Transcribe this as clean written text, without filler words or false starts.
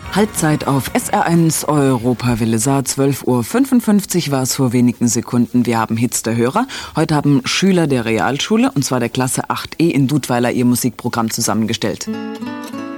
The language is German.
Halbzeit auf SR1 Europawelle Saar, 12:55 Uhr war es vor wenigen Sekunden. Wir haben Hits der Hörer. Heute haben Schüler der Realschule, und zwar der Klasse 8e in Dudweiler, ihr Musikprogramm zusammengestellt.